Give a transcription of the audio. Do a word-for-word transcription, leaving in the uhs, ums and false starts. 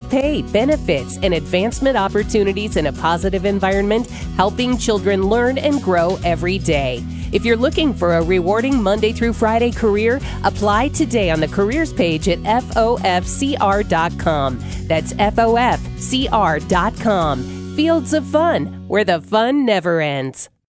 pay, benefits, and advancement opportunities in a positive environment, helping children learn and grow every day. If you're looking for a rewarding Monday through Friday career, apply today on the careers page at F O F C R dot com. That's F O F C R dot com. Fields of Fun, where the fun never ends.